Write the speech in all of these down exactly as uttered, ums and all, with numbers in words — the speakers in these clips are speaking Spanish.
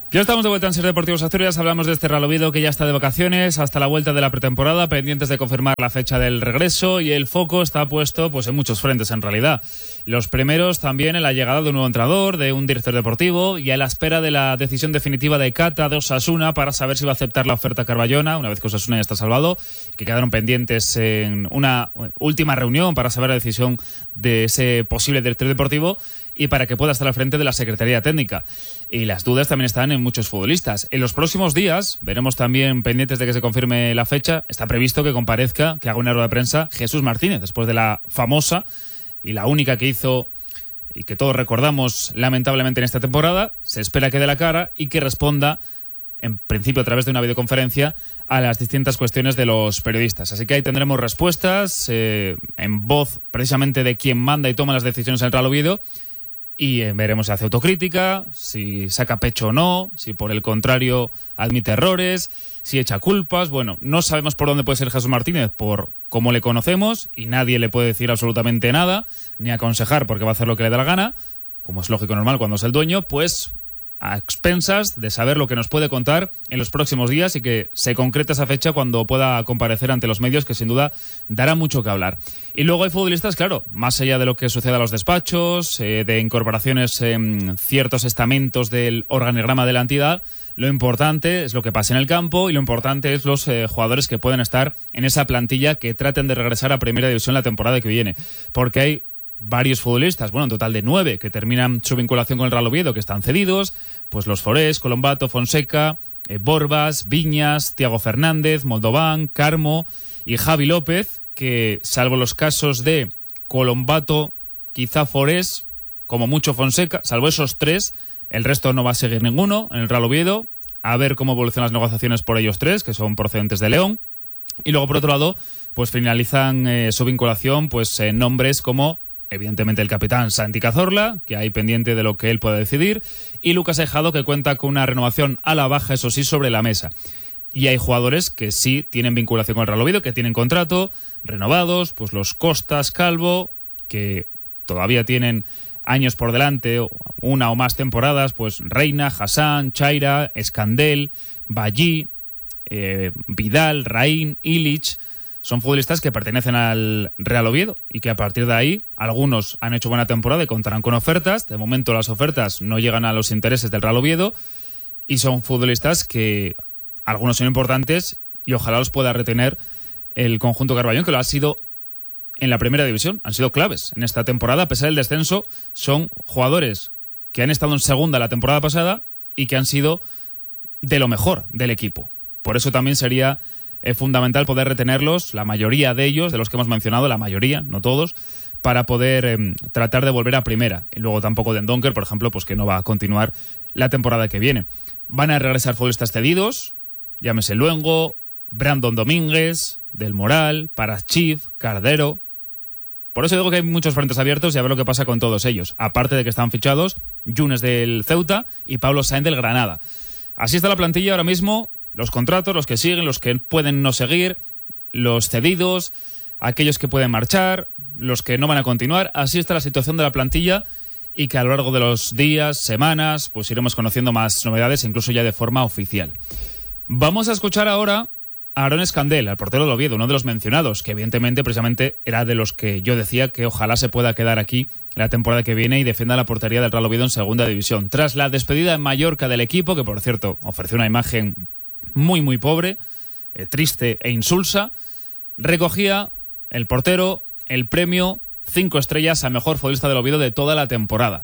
Ya estamos de vuelta en Ser Deportivos Asturias, hablamos de este Real Oviedo que ya está de vacaciones hasta la vuelta de la pretemporada, pendientes de confirmar la fecha del regreso, y el foco está puesto pues en muchos frentes en realidad. Los primeros también en la llegada de un nuevo entrenador, de un director deportivo, y a la espera de la decisión definitiva de Cata de Osasuna para saber si va a aceptar la oferta Carballona, una vez que Osasuna ya está salvado, que quedaron pendientes en una última reunión para saber la decisión de ese posible director deportivo y para que pueda estar al frente de la Secretaría Técnica. Y las dudas también están en muchos futbolistas. En los próximos días, veremos también, pendientes de que se confirme la fecha, está previsto que comparezca, que haga una rueda de prensa Jesús Martínez, después de la famosa y la única que hizo y que todos recordamos lamentablemente en esta temporada. Se espera que dé la cara y que responda, en principio a través de una videoconferencia, a las distintas cuestiones de los periodistas. Así que ahí tendremos respuestas eh, en voz precisamente de quien manda y toma las decisiones en el Real Oviedo. Y eh, veremos si hace autocrítica, si saca pecho o no, si por el contrario admite errores, si echa culpas. Bueno, no sabemos por dónde puede ser Jesús Martínez por cómo le conocemos, y nadie le puede decir absolutamente nada, ni aconsejar porque va a hacer lo que le da la gana, como es lógico y normal cuando es el dueño, pues a expensas de saber lo que nos puede contar en los próximos días y que se concrete esa fecha cuando pueda comparecer ante los medios, que sin duda dará mucho que hablar. Y luego hay futbolistas, claro, más allá de lo que sucede a los despachos, eh, de incorporaciones en ciertos estamentos del organigrama de la entidad, lo importante es lo que pasa en el campo y lo importante es los eh, jugadores que pueden estar en esa plantilla que traten de regresar a Primera División la temporada que viene. Porque hay varios futbolistas, bueno, en total de nueve, que terminan su vinculación con el Real Oviedo, que están cedidos, pues los Forés, Colombato, Fonseca, eh, Borbas, Viñas, Thiago Fernández, Moldován, Carmo y Javi López, que salvo los casos de Colombato, quizá Forés, como mucho Fonseca, salvo esos tres, el resto no va a seguir ninguno en el Real Oviedo. A ver cómo evolucionan las negociaciones por ellos tres, que son procedentes de León. Y luego, por otro lado, pues finalizan eh, su vinculación pues en nombres como, evidentemente, el capitán Santi Cazorla, que hay pendiente de lo que él pueda decidir, y Lucas Aijado, que cuenta con una renovación a la baja, eso sí, sobre la mesa. Y hay jugadores que sí tienen vinculación con el Real Oviedo, que tienen contrato, renovados, pues los Costas, Calvo, que todavía tienen años por delante, una o más temporadas, pues Reina, Hassan, Chaira, Escandel, Ballí, eh, Vidal, Raín, Illich. Son futbolistas que pertenecen al Real Oviedo y que a partir de ahí algunos han hecho buena temporada y contarán con ofertas. De momento las ofertas no llegan a los intereses del Real Oviedo y son futbolistas que algunos son importantes y ojalá los pueda retener el conjunto Carballón, que lo ha sido en la Primera División. Han sido claves en esta temporada, a pesar del descenso. Son jugadores que han estado en segunda la temporada pasada y que han sido de lo mejor del equipo. Por eso también sería Es fundamental poder retenerlos, la mayoría de ellos, de los que hemos mencionado, la mayoría, no todos, para poder eh, tratar de volver a primera. Y luego tampoco de Donker, por ejemplo, pues que no va a continuar la temporada que viene. Van a regresar futbolistas cedidos, llámese Luengo, Brandon Domínguez, Del Moral, Parachiv, Cardero. Por eso digo que hay muchos frentes abiertos y a ver lo que pasa con todos ellos. Aparte de que están fichados Yunes del Ceuta y Pablo Sáenz del Granada. Así está la plantilla ahora mismo. Los contratos, los que siguen, los que pueden no seguir, los cedidos, aquellos que pueden marchar, los que no van a continuar. Así está la situación de la plantilla y que a lo largo de los días, semanas, pues iremos conociendo más novedades, incluso ya de forma oficial. Vamos a escuchar ahora a Aarón Escandel, al portero del Oviedo, uno de los mencionados, que evidentemente precisamente era de los que yo decía que ojalá se pueda quedar aquí la temporada que viene y defienda la portería del Real Oviedo en segunda división. Tras la despedida en Mallorca del equipo, que por cierto ofreció una imagen muy muy pobre, eh, triste e insulsa, recogía el portero el premio cinco estrellas a mejor futbolista del Oviedo de toda la temporada.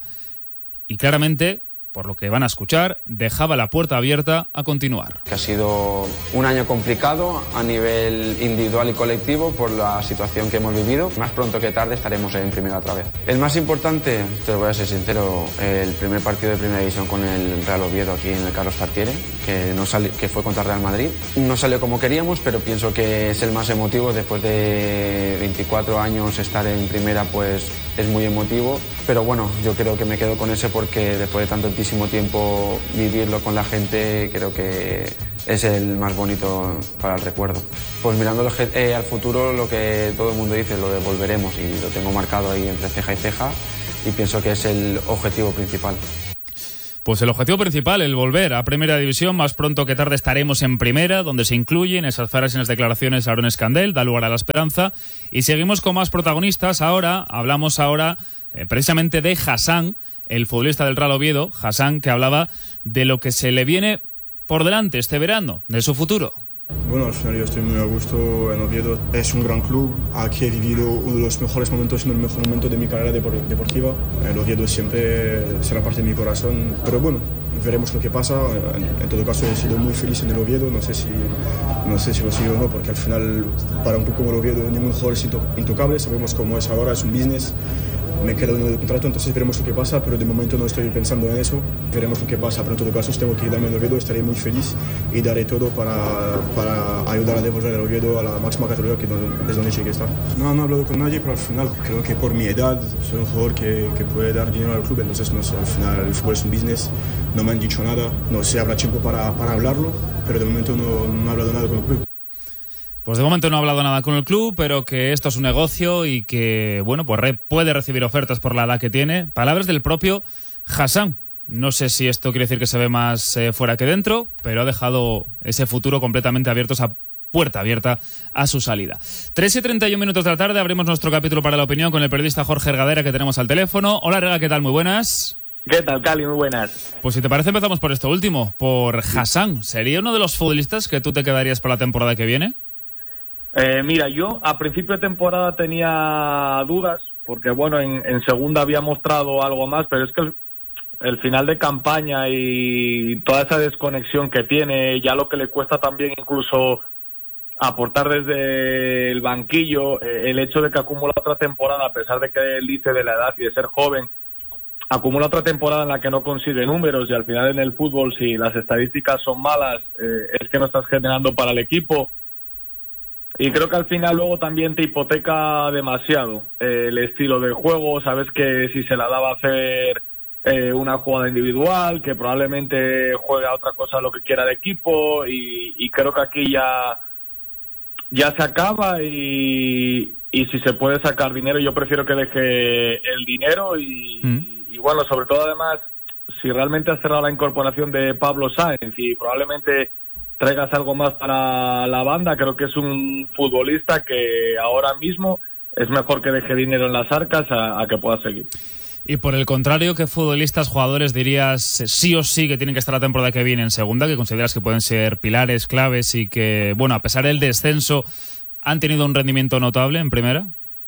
Y claramente, por lo que van a escuchar, dejaba la puerta abierta a continuar. Que ha sido un año complicado a nivel individual y colectivo por la situación que hemos vivido. Más pronto que tarde estaremos en primera otra vez. El más importante, te voy a ser sincero, el primer partido de primera división con el Real Oviedo aquí en el Carlos Tartiere, que, no sali- que fue contra Real Madrid. No salió como queríamos, pero pienso que es el más emotivo. Después de veinticuatro años estar en primera, pues es muy emotivo. Pero bueno, yo creo que me quedo con ese porque después de tantísimo tiempo vivirlo con la gente, creo que es el más bonito para el recuerdo. Pues mirando eh, al futuro, lo que todo el mundo dice, lo de volveremos, y lo tengo marcado ahí entre ceja y ceja y pienso que es el objetivo principal. Pues el objetivo principal, el volver a Primera División. Más pronto que tarde estaremos en Primera, donde se incluyen esas frases y las declaraciones a Aaron Escandell, da lugar a la esperanza. Y seguimos con más protagonistas. Ahora, hablamos ahora eh, precisamente de Hassan, el futbolista del Real Oviedo. Hassan, que hablaba de lo que se le viene por delante este verano, de su futuro. Bueno, al final yo estoy muy a gusto en Oviedo. Es un gran club. Aquí he vivido uno de los mejores momentos, no el mejor momento de mi carrera deportiva. El Oviedo siempre será parte de mi corazón. Pero bueno, veremos lo que pasa. En todo caso, he sido muy feliz en el Oviedo. No sé si, no sé si lo sigo o no, porque al final, para un club como el Oviedo, ningún jugador es intocable. Sabemos cómo es ahora, es un business. Me queda un año de contrato, entonces veremos lo que pasa, pero de momento no estoy pensando en eso. Veremos lo que pasa, pero en todo caso tengo que quedarme en Oviedo, estaré muy feliz y daré todo para, para ayudar a devolver el Oviedo a la máxima categoría que desde donde llegue a estar. No, no he hablado con nadie, pero al final creo que por mi edad soy un jugador que, que puede dar dinero al club, entonces no sé, al final el fútbol es un business, no me han dicho nada, no sé, habrá tiempo para, para hablarlo, pero de momento no, no he hablado nada con el club. Pues de momento no ha hablado nada con el club, pero que esto es un negocio y que, bueno, pues re- puede recibir ofertas por la edad que tiene. Palabras del propio Hassan. No sé si esto quiere decir que se ve más eh, fuera que dentro, pero ha dejado ese futuro completamente abierto, esa puerta abierta a su salida. tres y treinta y un minutos de la tarde, abrimos nuestro capítulo para la opinión con el periodista Jorge Ergadera, que tenemos al teléfono. Hola, Rega, ¿qué tal? Muy buenas. ¿Qué tal, Cali? Muy buenas. Pues si te parece empezamos por esto último, por Hassan. ¿Sería uno de los futbolistas que tú te quedarías para la temporada que viene? Eh, mira, yo a principio de temporada tenía dudas, porque bueno, en, en segunda había mostrado algo más, pero es que el, el final de campaña y toda esa desconexión que tiene, ya lo que le cuesta también incluso aportar desde el banquillo, eh, el hecho de que acumula otra temporada, a pesar de que él dice de la edad y de ser joven, acumula otra temporada en la que no consigue números, y al final en el fútbol, si las estadísticas son malas, eh, es que no estás generando para el equipo. Y creo que al final luego también te hipoteca demasiado eh, el estilo de juego. Sabes que si se la daba a hacer eh, una jugada individual, que probablemente juegue a otra cosa lo que quiera el equipo, y, y creo que aquí ya, ya se acaba, y, y si se puede sacar dinero, yo prefiero que deje el dinero y, mm. y, y bueno, sobre todo además, si realmente has cerrado la incorporación de Pablo Sáenz y probablemente traigas algo más para la banda, creo que es un futbolista que ahora mismo es mejor que deje dinero en las arcas a, a que pueda seguir. Y por el contrario, ¿qué futbolistas, jugadores dirías sí o sí que tienen que estar la temporada que viene en segunda, que consideras que pueden ser pilares, claves y que, bueno, a pesar del descenso, han tenido un rendimiento notable en primera?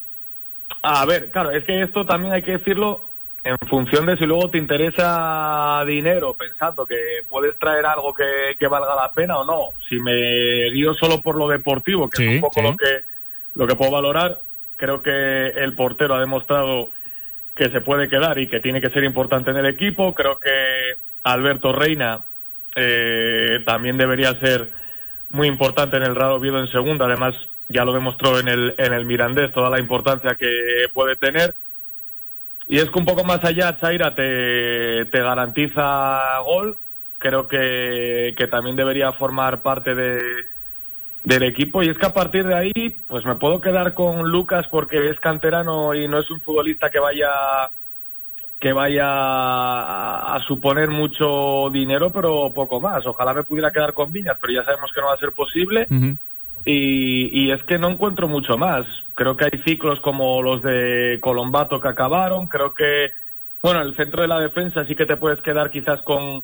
A ver, claro, es que esto también hay que decirlo en función de si luego te interesa dinero, pensando que puedes traer algo que, que valga la pena o no. Si me guío solo por lo deportivo, que sí, es un poco sí. lo que lo que puedo valorar, creo que el portero ha demostrado que se puede quedar y que tiene que ser importante en el equipo. Creo que Alberto Reina eh, también debería ser muy importante en el Real Oviedo en segunda. Además, ya lo demostró en el, en el Mirandés, toda la importancia que puede tener. Y es que un poco más allá, Chaira te, te garantiza gol. Creo que, que también debería formar parte de, del equipo. Y es que a partir de ahí, pues me puedo quedar con Lucas porque es canterano y no es un futbolista que vaya que vaya a, a suponer mucho dinero, pero poco más. Ojalá me pudiera quedar con Viñas, pero ya sabemos que no va a ser posible. Uh-huh. Y, y es que no encuentro mucho más. Creo que hay ciclos como los de Colombato que acabaron. Creo que, bueno, el centro de la defensa sí que te puedes quedar quizás con,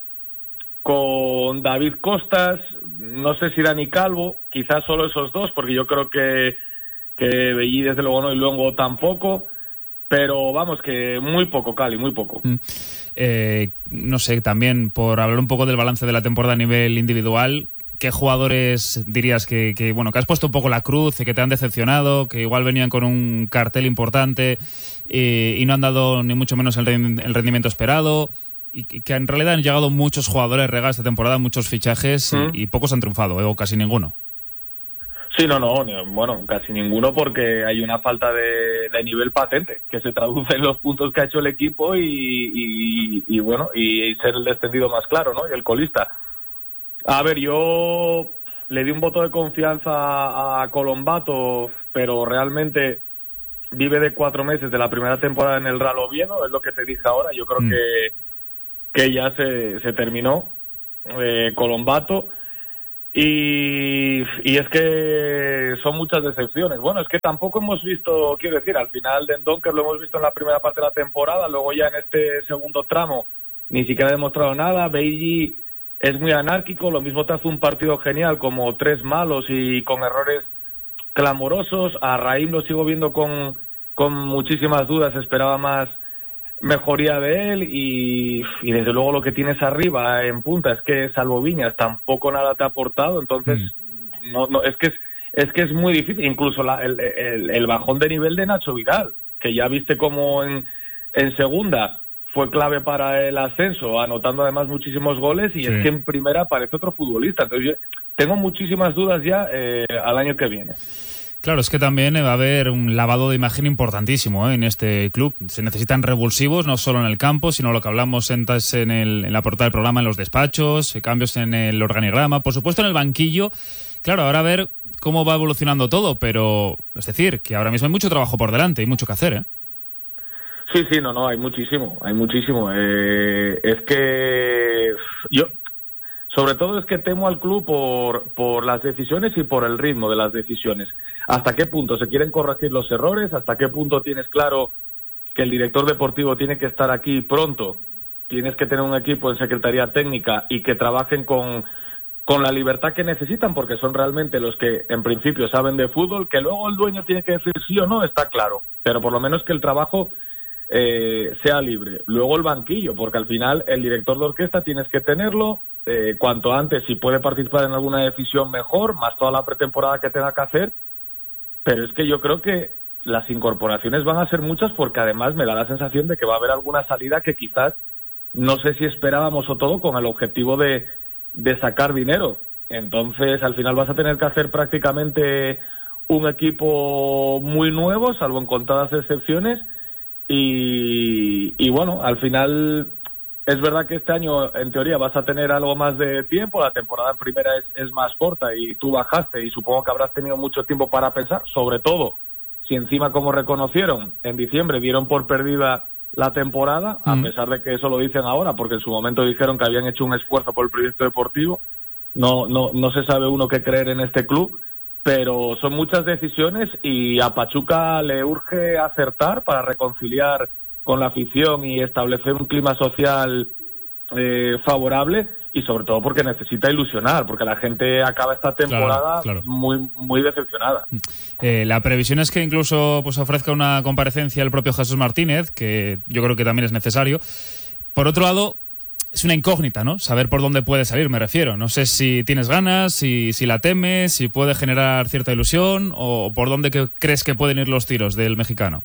con David Costas. No sé si Dani Calvo, quizás solo esos dos, porque yo creo que, que Bellí desde luego no y Luongo tampoco. Pero vamos, que muy poco, Cali, muy poco. Mm. Eh, no sé, también por hablar un poco del balance de la temporada a nivel individual, ¿qué jugadores dirías que, que bueno que has puesto un poco la cruz y que te han decepcionado, que igual venían con un cartel importante y, y no han dado ni mucho menos el, el rendimiento esperado, y que, que en realidad han llegado muchos jugadores Rega esta temporada, muchos fichajes mm. y, y pocos han triunfado, ¿eh? O casi ninguno? Sí, no, no, bueno, casi ninguno, porque hay una falta de, de nivel patente que se traduce en los puntos que ha hecho el equipo y, y, y bueno, y ser el descendido más claro, ¿no? Y el colista. A ver, yo le di un voto de confianza a Colombato, pero realmente vive de cuatro meses de la primera temporada en el Real Oviedo, es lo que te dije ahora. Yo creo mm. que, que ya se, se terminó, eh, Colombato, y, y es que son muchas decepciones. Bueno, es que tampoco hemos visto, quiero decir, al final de Donker lo hemos visto en la primera parte de la temporada, luego ya en este segundo tramo ni siquiera ha demostrado nada. Beigi es muy anárquico, lo mismo te hace un partido genial como tres malos y con errores clamorosos. A Raim lo sigo viendo con, con muchísimas dudas, esperaba más mejoría de él, y, y desde luego lo que tienes arriba en punta es que salvo Viñas tampoco nada te ha aportado, entonces mm. no, no es que es, es que es muy difícil, incluso la, el, el, el bajón de nivel de Nacho Vidal, que ya viste como en, en segunda fue clave para el ascenso, anotando además muchísimos goles, y sí. es que en primera parece otro futbolista, entonces yo tengo muchísimas dudas ya eh, al año que viene. Claro, es que también va a haber un lavado de imagen importantísimo, ¿eh? En este club. Se necesitan revulsivos, no solo en el campo, sino lo que hablamos en, en, el, en la portada del programa, en los despachos, cambios en el organigrama, por supuesto en el banquillo. Claro, ahora a ver cómo va evolucionando todo, pero es decir, que ahora mismo hay mucho trabajo por delante, hay mucho que hacer, ¿eh? Sí, sí, no, no, hay muchísimo, hay muchísimo. Eh, es que yo... Sobre todo es que temo al club por, por las decisiones y por el ritmo de las decisiones. ¿Hasta qué punto se quieren corregir los errores? ¿Hasta qué punto tienes claro que el director deportivo tiene que estar aquí pronto? Tienes que tener un equipo en secretaría técnica y que trabajen con, con la libertad que necesitan, porque son realmente los que en principio saben de fútbol. Que luego el dueño tiene que decir sí o no, está claro. Pero por lo menos que el trabajo eh, sea libre. Luego el banquillo, porque al final el director de orquesta tienes que tenerlo Eh, cuanto antes, si puede participar en alguna decisión mejor, más toda la pretemporada que tenga que hacer, pero es que yo creo que las incorporaciones van a ser muchas, porque además me da la sensación de que va a haber alguna salida que quizás no sé si esperábamos, o todo con el objetivo de, de sacar dinero. Entonces al final vas a tener que hacer prácticamente un equipo muy nuevo, salvo en contadas excepciones, y, y bueno, al final es verdad que este año, en teoría, vas a tener algo más de tiempo. La temporada en primera es, es más corta y tú bajaste, y supongo que habrás tenido mucho tiempo para pensar, sobre todo si encima, como reconocieron, en diciembre dieron por perdida la temporada, mm. a pesar de que eso lo dicen ahora, porque en su momento dijeron que habían hecho un esfuerzo por el proyecto deportivo. No, no, no se sabe uno qué creer en este club, pero son muchas decisiones, y a Pachuca le urge acertar para reconciliar con la afición y establecer un clima social eh, favorable, y sobre todo porque necesita ilusionar, porque la gente acaba esta temporada claro, claro. muy muy decepcionada. Eh, la previsión es que incluso pues ofrezca una comparecencia el propio Jesús Martínez, que yo creo que también es necesario. Por otro lado, es una incógnita, ¿no? Saber por dónde puede salir, me refiero. No sé si tienes ganas, si, si la temes, si puede generar cierta ilusión, o por dónde que crees que pueden ir los tiros del mexicano.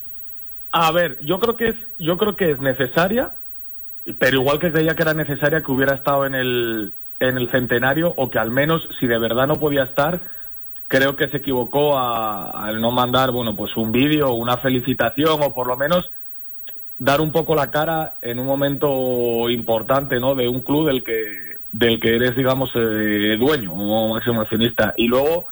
A ver, yo creo que es, yo creo que es necesaria, pero igual que creía que era necesaria que hubiera estado en el, en el centenario, o que al menos, si de verdad no podía estar, creo que se equivocó a, al no mandar, bueno, pues un vídeo, una felicitación, o por lo menos dar un poco la cara en un momento importante, ¿no? De un club del que, del que eres, digamos, eh, dueño o máximo accionista. Y luego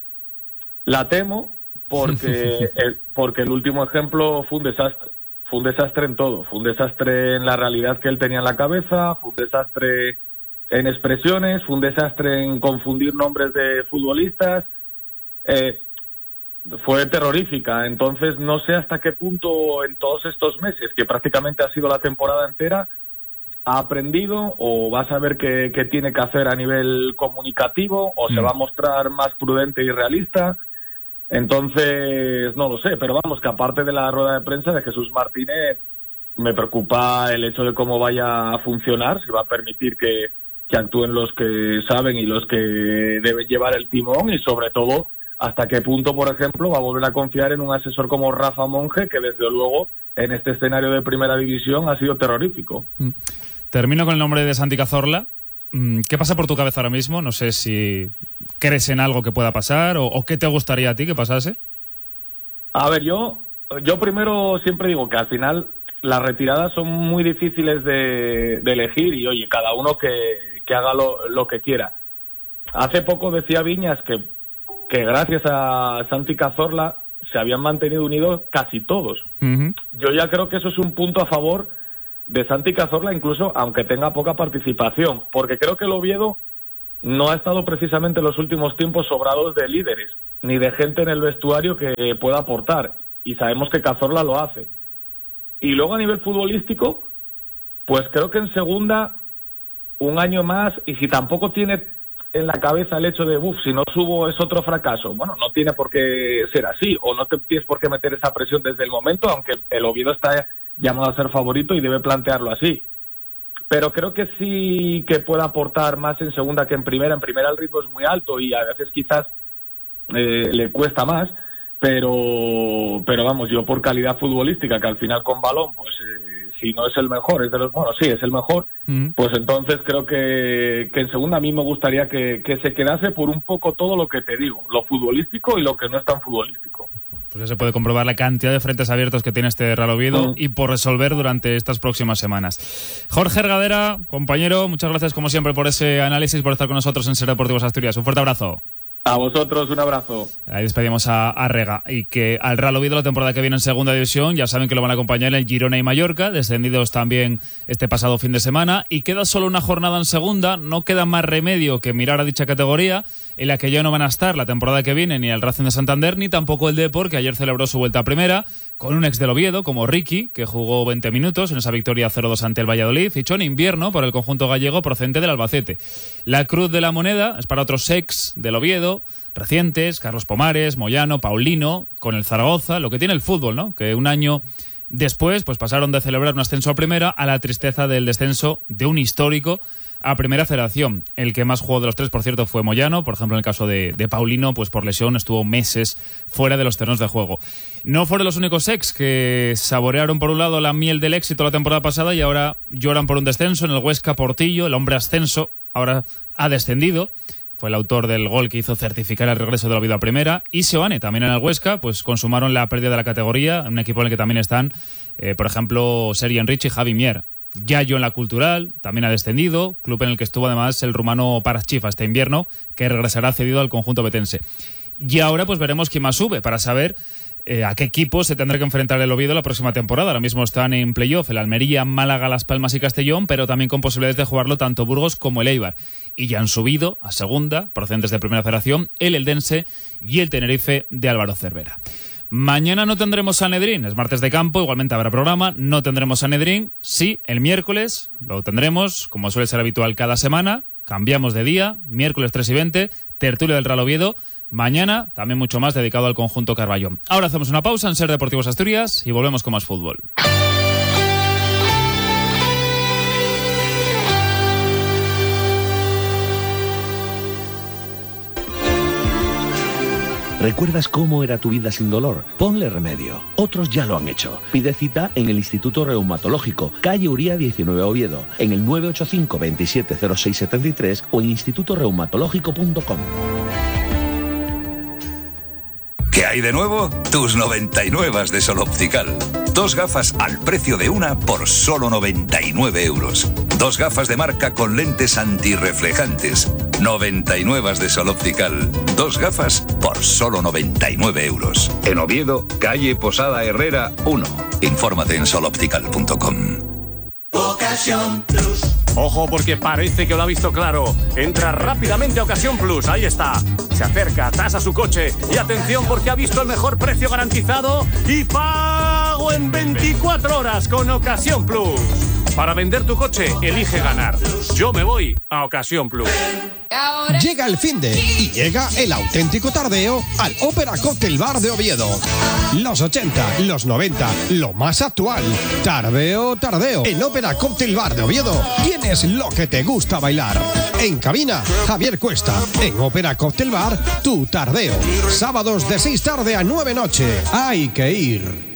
la temo, porque el, porque el último ejemplo fue un desastre, fue un desastre en todo, fue un desastre en la realidad que él tenía en la cabeza, fue un desastre en expresiones, fue un desastre en confundir nombres de futbolistas, eh, fue terrorífica. Entonces no sé hasta qué punto en todos estos meses, que prácticamente ha sido la temporada entera, ha aprendido, o va a saber qué, qué tiene que hacer a nivel comunicativo, o mm. se va a mostrar más prudente y realista. Entonces, no lo sé, pero vamos, que aparte de la rueda de prensa de Jesús Martínez, me preocupa el hecho de cómo vaya a funcionar, si va a permitir que, que actúen los que saben y los que deben llevar el timón, y sobre todo, hasta qué punto, por ejemplo, va a volver a confiar en un asesor como Rafa Monge, que desde luego, en este escenario de primera división, ha sido terrorífico. Termino con el nombre de Santi Cazorla. ¿Qué pasa por tu cabeza ahora mismo? No sé si crees en algo que pueda pasar, o, o qué te gustaría a ti que pasase. A ver, yo, yo primero siempre digo que al final las retiradas son muy difíciles de, de elegir, y oye, cada uno que, que haga lo, lo que quiera. Hace poco decía Viñas que, que gracias a Santi Cazorla se habían mantenido unidos casi todos. Uh-huh. Yo ya creo que eso es un punto a favor de Santi Cazorla, incluso aunque tenga poca participación, porque creo que el Oviedo no ha estado precisamente en los últimos tiempos sobrados de líderes, ni de gente en el vestuario que pueda aportar, y sabemos que Cazorla lo hace. Y luego a nivel futbolístico, pues creo que en segunda, un año más, y si tampoco tiene en la cabeza el hecho de, uff, si no subo es otro fracaso, bueno, no tiene por qué ser así, o no te tienes por qué meter esa presión desde el momento, aunque el Oviedo está llamado a ser favorito y debe plantearlo así. Pero creo que sí que puede aportar más en segunda que en primera. En primera el ritmo es muy alto y a veces quizás eh, le cuesta más, pero pero vamos, yo por calidad futbolística, que al final con balón, pues eh, si no es el mejor, es de los bueno, sí, es el mejor, mm. pues entonces creo que, que en segunda a mí me gustaría que, que se quedase por un poco todo lo que te digo, lo futbolístico y lo que no es tan futbolístico. Pues ya se puede comprobar la cantidad de frentes abiertos que tiene este Real Oviedo mm. y por resolver durante estas próximas semanas. Jorge Ergadera, compañero, muchas gracias como siempre por ese análisis, por estar con nosotros en Ser Deportivos Asturias. Un fuerte abrazo. A vosotros, un abrazo. Ahí despedimos a, a Rega. Y que al Real Oviedo la temporada que viene en segunda división, ya saben que lo van a acompañar el Girona y Mallorca, descendidos también este pasado fin de semana. Y queda solo una jornada en segunda, no queda más remedio que mirar a dicha categoría, en la que ya no van a estar la temporada que viene ni el Racing de Santander, ni tampoco el Depor, que ayer celebró su vuelta a primera, con un ex del Oviedo, como Ricky, que jugó veinte minutos en esa victoria cero dos ante el Valladolid, fichó en invierno por el conjunto gallego procedente del Albacete. La cruz de la moneda es para otros ex del Oviedo, recientes, Carlos Pomares, Moyano, Paulino, con el Zaragoza, lo que tiene el fútbol, ¿no? Que un año después pues pasaron de celebrar un ascenso a primera a la tristeza del descenso de un histórico a primera federación. El que más jugó de los tres, por cierto, fue Moyano. Por ejemplo, en el caso de, de Paulino, pues por lesión estuvo meses fuera de los terrenos de juego. No fueron los únicos ex que saborearon por un lado la miel del éxito la temporada pasada y ahora lloran por un descenso. En el Huesca, Portillo, el hombre ascenso, ahora ha descendido. Fue el autor del gol que hizo certificar el regreso del Oviedo a primera. Y Seoane, también en el Huesca, pues consumaron la pérdida de la categoría, un equipo en el que también están, eh, por ejemplo, Sergi Enrich y Javi Mier. Yayo en la Cultural, también ha descendido, club en el que estuvo además el rumano Paraschifa este invierno, que regresará cedido al conjunto betense. Y ahora pues veremos quién más sube, para saber eh, a qué equipo se tendrá que enfrentar el Oviedo la próxima temporada. Ahora mismo están en playoff el Almería, Málaga, Las Palmas y Castellón, pero también con posibilidades de jugarlo tanto Burgos como el Eibar. Y ya han subido a segunda, procedentes de Primera Federación, el Eldense y el Tenerife de Álvaro Cervera. Mañana no tendremos Sanedrín, es martes de campo, igualmente habrá programa, no tendremos Sanedrín. Sí, el miércoles lo tendremos, como suele ser habitual cada semana, cambiamos de día, miércoles tres y veinte, tertulia del Real Oviedo. Mañana también mucho más dedicado al conjunto Carballo. Ahora hacemos una pausa en Ser Deportivos Asturias y volvemos con más fútbol. ¿Recuerdas cómo era tu vida sin dolor? Ponle remedio. Otros ya lo han hecho. Pide cita en el Instituto Reumatológico, calle Uría diecinueve Oviedo, en el nueve ocho cinco, veintisiete cero seis setenta y tres o en instituto reumatológico punto com. ¿Qué hay de nuevo? Tus noventa y nueve de Sol Optical. Dos gafas al precio de una por solo noventa y nueve euros. Dos gafas de marca con lentes antirreflejantes. noventa y nueve de Sol Optical. Dos gafas por solo noventa y nueve euros. En Oviedo, calle Posada Herrera uno. Infórmate en sol optical punto com. Ocasión Plus. Ojo, porque parece que lo ha visto claro. Entra rápidamente a Ocasión Plus, ahí está. Se acerca, tasa su coche y atención porque ha visto el mejor precio garantizado y pago en veinticuatro horas con Ocasión Plus. Para vender tu coche, elige ganar. Yo me voy a Ocasión Plus. Llega el finde y llega el auténtico tardeo al Ópera Cocktail Bar de Oviedo. Los ochenta, los noventa, lo más actual. Tardeo, tardeo. En Ópera Cocktail Bar de Oviedo tienes lo que te gusta bailar. En cabina, Javier Cuesta. En Ópera Cocktail Bar, tu tardeo. Sábados de seis tarde a nueve noche. Hay que ir.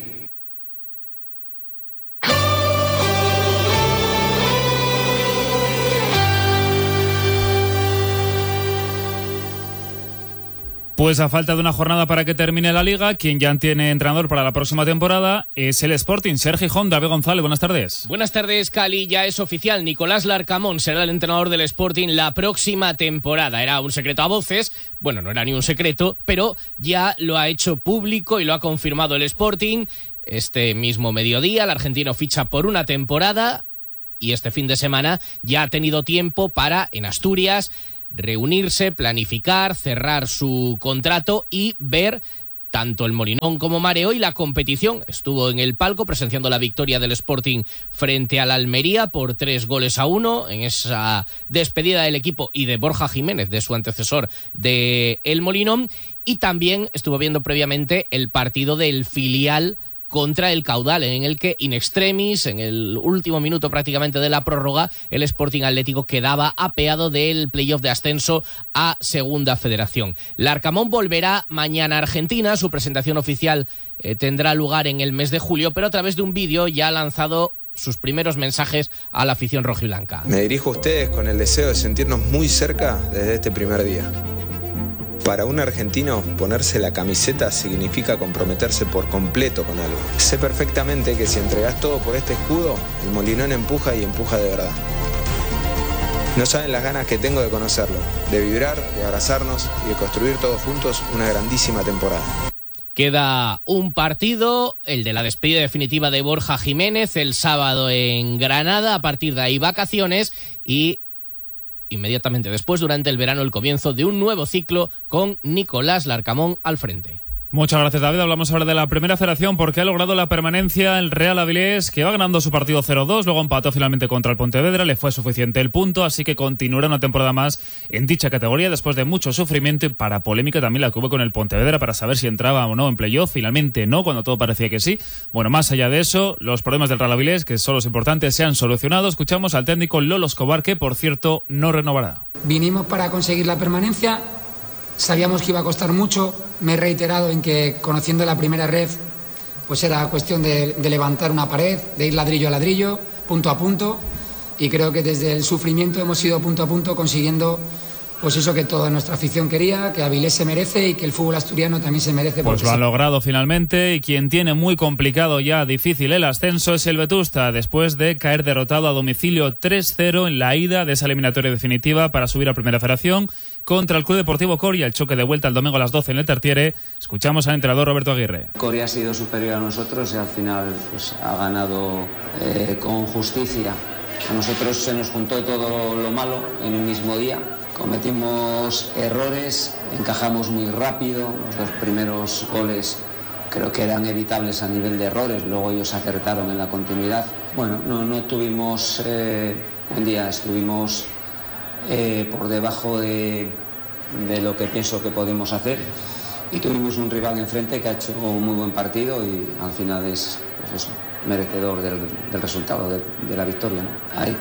Pues a falta de una jornada para que termine la Liga, quien ya tiene entrenador para la próxima temporada es el Sporting. Sergi Gijón, David González, buenas tardes. Buenas tardes, Cali. Ya es oficial, Nicolás Larcamón será el entrenador del Sporting la próxima temporada. Era un secreto a voces, bueno, no era ni un secreto, pero ya lo ha hecho público y lo ha confirmado el Sporting. Este mismo mediodía, el argentino ficha por una temporada y este fin de semana ya ha tenido tiempo para, en Asturias, reunirse, planificar, cerrar su contrato y ver tanto el Molinón como Mareo y la competición. Estuvo en el palco presenciando la victoria del Sporting frente al Almería por tres goles a uno en esa despedida del equipo y de Borja Jiménez, de su antecesor de el Molinón, y también estuvo viendo previamente el partido del filial contra el Caudal, en el que in extremis, en el último minuto prácticamente de la prórroga, el Sporting Atlético quedaba apeado del playoff de ascenso a Segunda Federación. Larcamón volverá mañana a Argentina, su presentación oficial eh, tendrá lugar en el mes de julio, pero a través de un vídeo ya ha lanzado sus primeros mensajes a la afición rojiblanca. Me dirijo a ustedes con el deseo de sentirnos muy cerca desde este primer día. Para un argentino, ponerse la camiseta significa comprometerse por completo con algo. Sé perfectamente que si entregas todo por este escudo, el Molinón empuja y empuja de verdad. No saben las ganas que tengo de conocerlo, de vibrar, de abrazarnos y de construir todos juntos una grandísima temporada. Queda un partido, el de la despedida definitiva de Borja Jiménez, el sábado en Granada. A partir de ahí vacaciones y inmediatamente después, durante el verano, el comienzo de un nuevo ciclo con Nicolás Larcamón al frente. Muchas gracias, David. Hablamos ahora de la Primera Federación porque ha logrado la permanencia el Real Avilés, que va ganando su partido cero dos, luego empató finalmente contra el Pontevedra, le fue suficiente el punto, así que continuará una temporada más en dicha categoría después de mucho sufrimiento y para polémica también la que hubo con el Pontevedra para saber si entraba o no en playoff. Finalmente no, cuando todo parecía que sí. Bueno, más allá de eso, los problemas del Real Avilés, que son los importantes, se han solucionado. Escuchamos al técnico Lolo Escobar, que por cierto no renovará. Vinimos para conseguir la permanencia. Sabíamos que iba a costar mucho, me he reiterado en que conociendo la primera red pues era cuestión de, de levantar una pared, de ir ladrillo a ladrillo, punto a punto, y creo que desde el sufrimiento hemos ido punto a punto consiguiendo pues eso que toda nuestra afición quería, que Avilés se merece y que el fútbol asturiano también se merece. Pues lo han sí. logrado finalmente, y quien tiene muy complicado ya, difícil el ascenso, es el Vetusta, después de caer derrotado a domicilio tres cero en la ida de esa eliminatoria definitiva para subir a Primera Federación contra el Club Deportivo Coria. El choque de vuelta el domingo a las doce en el Tartiere. Escuchamos al entrenador Roberto Aguirre. Coria ha sido superior a nosotros y al final pues, ha ganado eh, con justicia. A nosotros se nos juntó todo lo malo en un mismo día. Cometimos errores, encajamos muy rápido, los dos primeros goles creo que eran evitables a nivel de errores, luego ellos acertaron en la continuidad. Bueno, no, no tuvimos eh, un día, estuvimos eh, por debajo de, de lo que pienso que podemos hacer y tuvimos un rival enfrente que ha hecho un muy buen partido y al final es pues eso, merecedor del, del resultado, de, de la victoria, ¿no? Hay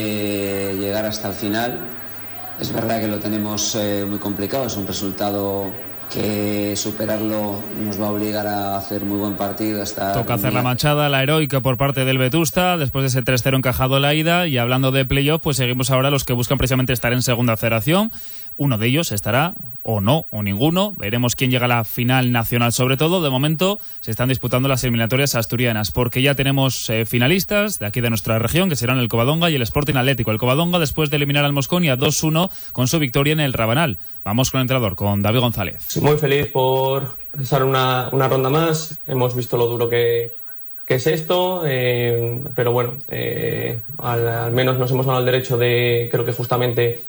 que llegar hasta el final. Es verdad que lo tenemos eh, muy complicado, es un resultado que superarlo nos va a obligar a hacer muy buen partido. Hasta Toca hacer la manchada, la heroica por parte del Vetusta, después de ese tres cero encajado en la ida. Y hablando de playoff, pues seguimos ahora los que buscan precisamente estar en Segunda Federación. Uno de ellos estará, o no, o ninguno. Veremos quién llega a la final nacional sobre todo. De momento se están disputando las eliminatorias asturianas, porque ya tenemos eh, finalistas de aquí de nuestra región, que serán el Covadonga y el Sporting Atlético. El Covadonga después de eliminar al Mosconia dos uno con su victoria en el Rabanal. Vamos con el entrenador, con David González. Muy feliz por pasar una, una ronda más. Hemos visto lo duro que, que es esto, eh, pero bueno, eh, al, al menos nos hemos dado el derecho de, creo que justamente,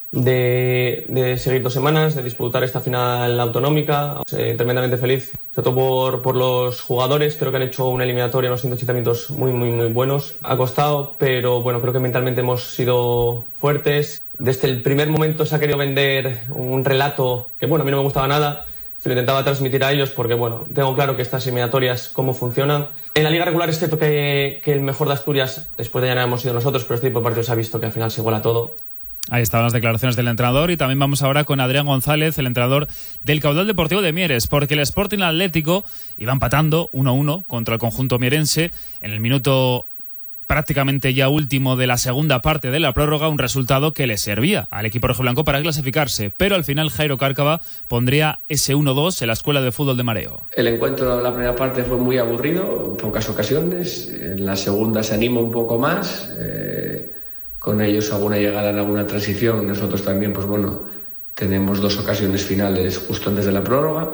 de, de seguir dos semanas, de disputar esta final autonómica. Eh, tremendamente feliz, sobre todo por, por los jugadores. Creo que han hecho una eliminatoria, unos ciento ochenta minutos muy, muy, muy buenos. Ha costado, pero bueno, creo que mentalmente hemos sido fuertes. Desde el primer momento se ha querido vender un relato que, bueno, a mí no me gustaba nada. Se lo intentaba transmitir a ellos porque, bueno, tengo claro que estas eliminatorias, cómo funcionan. En la liga regular es cierto que, que el mejor de Asturias, después de ya no hemos sido nosotros, pero este tipo de partidos se ha visto que al final se iguala todo. Ahí estaban las declaraciones del entrenador, y también vamos ahora con Adrián González, el entrenador del Caudal Deportivo de Mieres, porque el Sporting Atlético iba empatando uno a uno contra el conjunto mierense en el minuto prácticamente ya último de la segunda parte de la prórroga, un resultado que le servía al equipo rojiblanco para clasificarse, pero al final Jairo Cárcava pondría ese uno dos en la Escuela de Fútbol de Mareo. El encuentro de la primera parte fue muy aburrido, en pocas ocasiones, en la segunda se anima un poco más, eh, con ellos alguna llegada en alguna transición, nosotros también, pues bueno, tenemos dos ocasiones finales justo antes de la prórroga.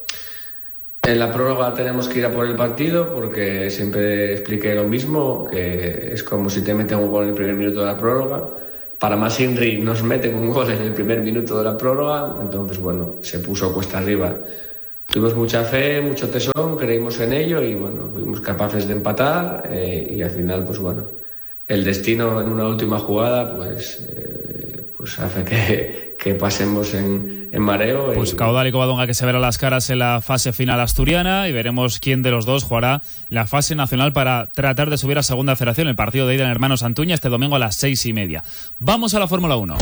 En la prórroga tenemos que ir a por el partido porque siempre expliqué lo mismo, que es como si te meten un gol en el primer minuto de la prórroga. Para más Inri nos meten un gol en el primer minuto de la prórroga, entonces bueno, se puso cuesta arriba. Tuvimos mucha fe, mucho tesón, creímos en ello y bueno, fuimos capaces de empatar eh, y al final pues bueno, el destino en una última jugada pues, eh, pues hace que, que pasemos en, en Mareo. Pues y... Caudal y Covadonga que se verán las caras en la fase final asturiana y veremos quién de los dos jugará la fase nacional para tratar de subir a segunda federación. El partido de ida en Hermanos Antuña este domingo a las seis y media. Vamos a la Fórmula uno.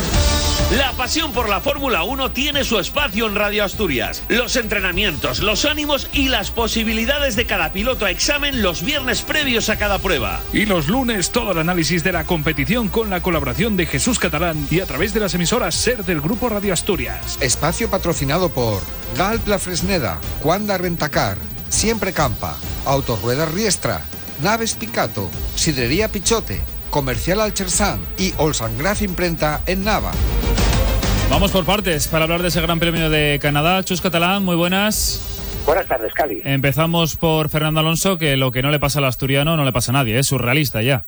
La pasión por la Fórmula uno tiene su espacio en Radio Asturias. Los entrenamientos, los ánimos y las posibilidades de cada piloto a examen los viernes previos a cada prueba. Y los lunes todo el análisis de la competición con la colaboración de Jesús Catalán y a través de las emisoras SER del Grupo Radio Asturias. Espacio patrocinado por Galp La Fresneda, Cuanda Rentacar, Siempre Campa, Autorruedas Riestra, Naves Picato, Sidrería Pichote, Comercial Alchersan y Olsangraf Imprenta en Nava. Vamos por partes para hablar de ese Gran Premio de Canadá. Chus Catalán, muy buenas. Buenas tardes, Cali. Empezamos por Fernando Alonso, que lo que no le pasa al asturiano no le pasa a nadie, es surrealista ya.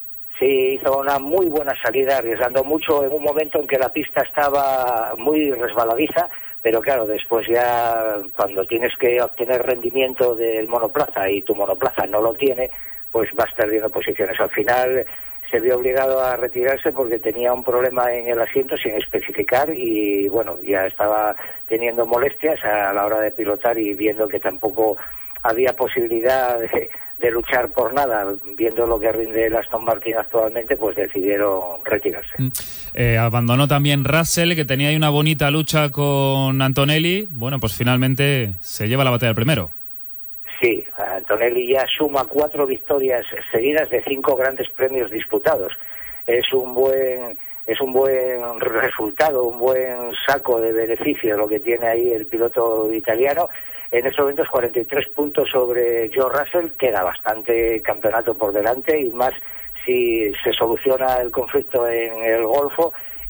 Sí, hizo una muy buena salida, arriesgando mucho en un momento en que la pista estaba muy resbaladiza, pero claro, después ya cuando tienes que obtener rendimiento del monoplaza y tu monoplaza no lo tiene, pues vas perdiendo posiciones. Al final se vio obligado a retirarse porque tenía un problema en el asiento sin especificar y bueno, ya estaba teniendo molestias a la hora de pilotar y viendo que tampoco había posibilidad de, de luchar por nada, viendo lo que rinde el Aston Martin actualmente, pues decidieron retirarse. Eh, abandonó también Russell, que tenía ahí una bonita lucha con Antonelli. Bueno, pues finalmente se lleva la batalla del primero. Sí, Antonelli ya suma cuatro victorias seguidas de cinco grandes premios disputados. Es un buen es un buen resultado, un buen saco de beneficio lo que tiene ahí el piloto italiano. En estos momentos cuarenta y tres puntos sobre George Russell, queda bastante campeonato por delante y más si se soluciona el conflicto en el Golfo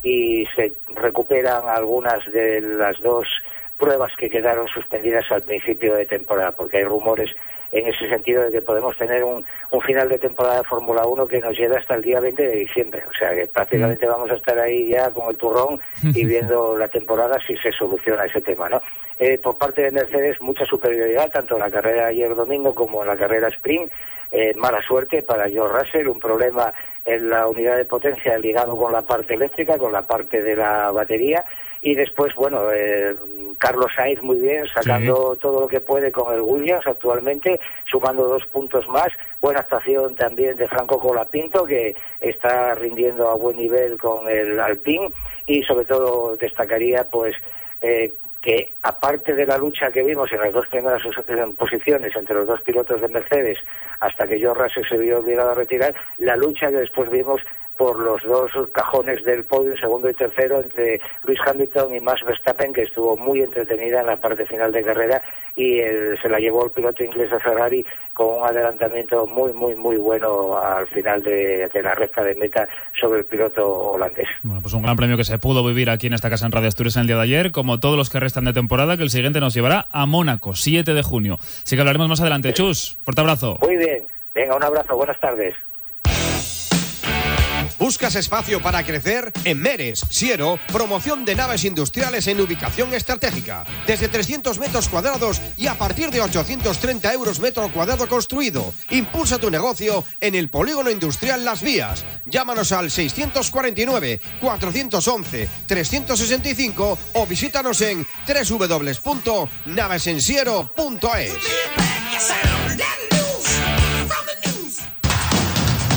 y se recuperan algunas de las dos pruebas que quedaron suspendidas al principio de temporada, porque hay rumores en ese sentido de que podemos tener un, un final de temporada de Fórmula uno que nos lleve hasta el día veinte de diciembre, o sea que prácticamente vamos a estar ahí ya con el turrón y viendo la temporada si se soluciona ese tema, ¿no? Eh, por parte de Mercedes mucha superioridad, tanto en la carrera ayer domingo como en la carrera sprint. Eh, mala suerte para George Russell, un problema en la unidad de potencia ligado con la parte eléctrica, con la parte de la batería, y después, bueno, eh, Carlos Sainz muy bien, sacando sí. todo lo que puede con el Williams actualmente, sumando dos puntos más. Buena actuación también de Franco Colapinto, que está rindiendo a buen nivel con el Alpine, y sobre todo destacaría pues eh, que aparte de la lucha que vimos en las dos primeras posiciones entre los dos pilotos de Mercedes, hasta que George Russell se vio obligado a retirar, la lucha que después vimos por los dos cajones del podio, segundo y tercero, entre Lewis Hamilton y Max Verstappen, que estuvo muy entretenida en la parte final de carrera, y el, se la llevó el piloto inglés de Ferrari con un adelantamiento muy, muy, muy bueno al final de, de la recta de meta sobre el piloto holandés. Bueno, pues un gran premio que se pudo vivir aquí en esta casa en Radio Asturias en el día de ayer, como todos los que restan de temporada, que el siguiente nos llevará a Mónaco, siete de junio. Así que hablaremos más adelante. Chus, fuerte abrazo. Muy bien. Venga, un abrazo. Buenas tardes. ¿Buscas espacio para crecer? En Meres, Siero, promoción de naves industriales en ubicación estratégica. Desde trescientos metros cuadrados y a partir de ochocientos treinta euros metro cuadrado construido. Impulsa tu negocio en el polígono industrial Las Vías. Llámanos al seiscientos cuarenta y nueve, cuatrocientos once, trescientos sesenta y cinco o visítanos en doble u doble u doble u punto naves en siero punto es.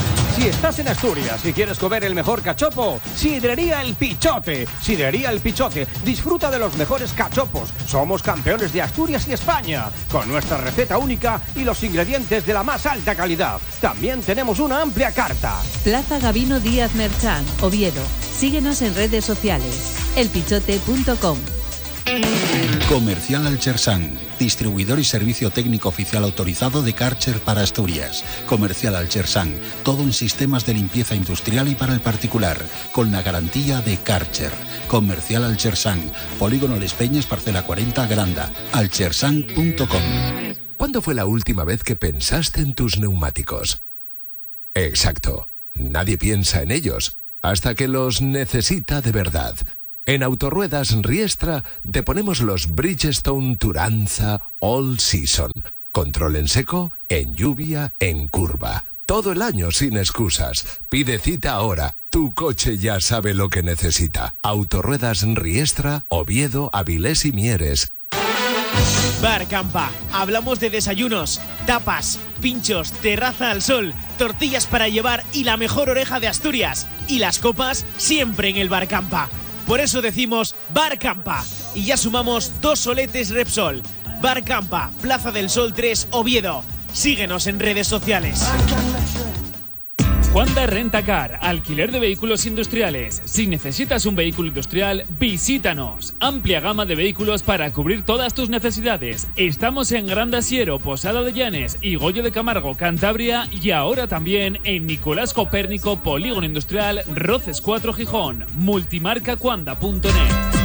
estás en Asturias y quieres comer el mejor cachopo, Sidrería El Pichote. Sidrería El Pichote. Disfruta de los mejores cachopos. Somos campeones de Asturias y España, con nuestra receta única y los ingredientes de la más alta calidad. También tenemos una amplia carta. Plaza Gabino Díaz Merchán, Oviedo. Síguenos en redes sociales. elpichote punto com. Comercial Alchersan, distribuidor y servicio técnico oficial autorizado de Karcher para Asturias. Comercial Alchersan, todo en sistemas de limpieza industrial y para el particular, con la garantía de Karcher. Comercial Alchersan, Polígono Les Peñas, parcela cuarenta, Granda. alchersan punto com. ¿Cuándo fue la última vez que pensaste en tus neumáticos? Exacto, nadie piensa en ellos hasta que los necesita de verdad. En Autorruedas Riestra te ponemos los Bridgestone Turanza All Season. Control en seco, en lluvia, en curva. Todo el año sin excusas. Pide cita ahora. Tu coche ya sabe lo que necesita. Autorruedas Riestra, Oviedo, Avilés y Mieres. Bar Campa. Hablamos de desayunos, tapas, pinchos, terraza al sol, tortillas para llevar y la mejor oreja de Asturias. Y las copas siempre en el Bar Campa. Por eso decimos Bar Campa. Y ya sumamos dos soletes Repsol. Bar Campa, Plaza del Sol tres, Oviedo. Síguenos en redes sociales. Juanda Rentacar, alquiler de vehículos industriales. Si necesitas un vehículo industrial, visítanos. Amplia gama de vehículos para cubrir todas tus necesidades. Estamos en Gran Asiero, Posada de Llanes y Goyo de Camargo, Cantabria, y ahora también en Nicolás Copérnico, Polígono Industrial, Roces cuatro, Gijón. Multimarca Juanda punto net.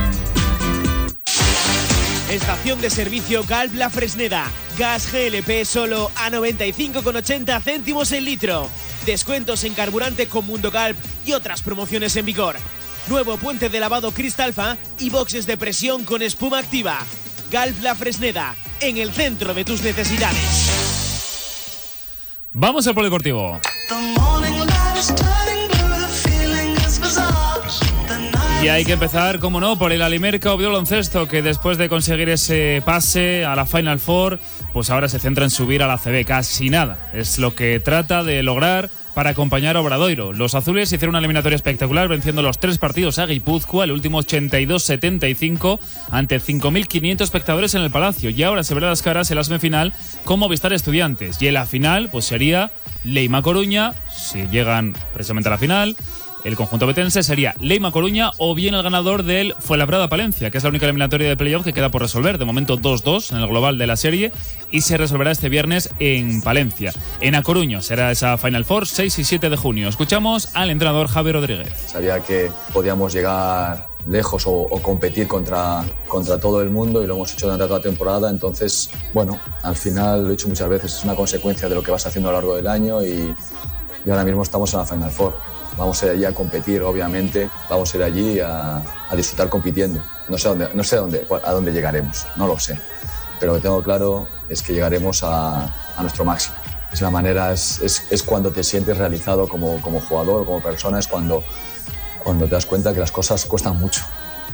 Estación de servicio Galp La Fresneda. Gas G L P solo a noventa y cinco con ochenta céntimos el litro. Descuentos en carburante con Mundo Galp y otras promociones en vigor. Nuevo puente de lavado Cristalfa y boxes de presión con espuma activa. Galp La Fresneda, en el centro de tus necesidades. Vamos al polideportivo. Y hay que empezar, como no, por el Alimerca Oviedo Baloncesto, que después de conseguir ese pase a la Final Four, pues ahora se centra en subir a la A C B. Casi nada. Es lo que trata de lograr para acompañar a Obradoiro. Los azules hicieron una eliminatoria espectacular, venciendo los tres partidos a Guipúzcoa, el último ochenta y dos setenta y cinco, ante cinco mil quinientos espectadores en el Palacio. Y ahora se verán las caras en la semifinal con Movistar Estudiantes. Y en la final, pues sería Leima Coruña, si llegan precisamente a la final. El conjunto betense sería Leima Coruña o bien el ganador del Fuenlabrada Palencia, que es la única eliminatoria de playoff que queda por resolver. De momento dos dos en el global de la serie y se resolverá este viernes en Palencia. En A Coruña será esa Final Four, seis y siete de junio. Escuchamos al entrenador Javi Rodríguez. Sabía que podíamos llegar lejos o, o competir contra, contra todo el mundo y lo hemos hecho durante toda la temporada. Entonces, bueno, al final, lo he dicho muchas veces, es una consecuencia de lo que vas haciendo a lo largo del año y, y ahora mismo estamos en la Final Four. Vamos a ir allí a competir, obviamente. Vamos a ir allí a, a disfrutar compitiendo. No sé, dónde, no sé dónde, a dónde llegaremos, no lo sé. Pero lo que tengo claro es que llegaremos a, a nuestro máximo. Es la manera, es, es, es cuando te sientes realizado como, como jugador, como persona, es cuando, cuando te das cuenta que las cosas cuestan mucho.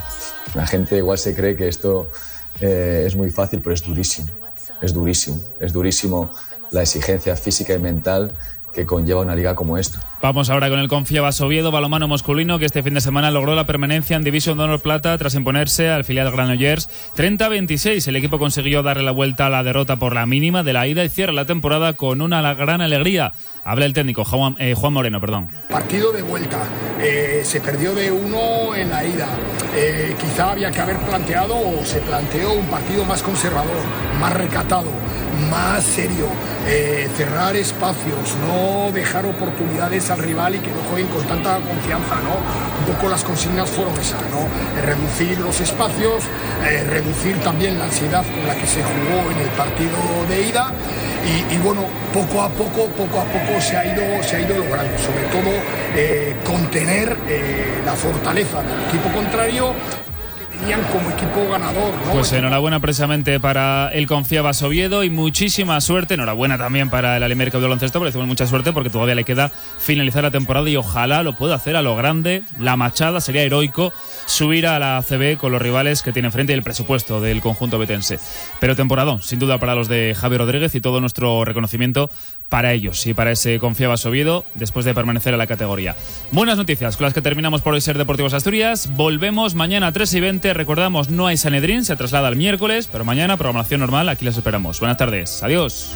La gente igual se cree que esto eh, es muy fácil, pero es durísimo. Es durísimo. Es durísimo la exigencia física y mental que conlleva una liga como esta. Vamos ahora con el Confiabas Oviedo, balonmano masculino, que este fin de semana logró la permanencia en Division de Honor Plata tras imponerse al filial Granollers treinta a veintiséis. El equipo consiguió darle la vuelta a la derrota por la mínima de la ida y cierra la temporada con una gran alegría. Habla el técnico Juan, eh, Juan Moreno, perdón. Partido de vuelta, eh, se perdió de uno en la ida. Eh, quizá había que haber planteado o se planteó un partido más conservador, más recatado, más serio, eh, cerrar espacios, no dejar oportunidades al rival y que no jueguen con tanta confianza, ¿no? Un poco las consignas fueron esas, ¿no? Eh, reducir los espacios, eh, reducir también la ansiedad con la que se jugó en el partido de ida y, y bueno, poco a poco, poco a poco se ha ido, se ha ido logrando, sobre todo eh, contener eh, la fortaleza del equipo contrario. venían como equipo ganador, ¿no? Pues enhorabuena precisamente para el Confiabas Oviedo y muchísima suerte. Enhorabuena también para el Alimer Club de Baloncesto, porque le decimos mucha suerte porque todavía le queda finalizar la temporada y ojalá lo pueda hacer a lo grande. La Machada, sería heroico subir a la A C B con los rivales que tiene enfrente y el presupuesto del conjunto betense. Pero temporadón, sin duda, para los de Javi Rodríguez y todo nuestro reconocimiento para ellos y para ese Confiabas Oviedo después de permanecer en la categoría. Buenas noticias con las que terminamos por hoy Ser Deportivos Asturias. Volvemos mañana a tres y veinte. Recordamos, no hay Sanedrín, se traslada al miércoles, pero mañana programación normal, aquí les esperamos. Buenas tardes, adiós.